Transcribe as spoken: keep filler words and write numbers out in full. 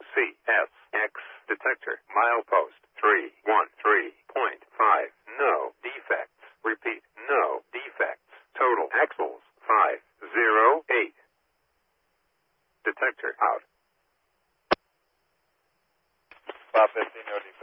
C S X detector milepost three one three point five. No defects. Repeat, no defects. Total axles five zero eight. Detector out. five fifteen, no defects.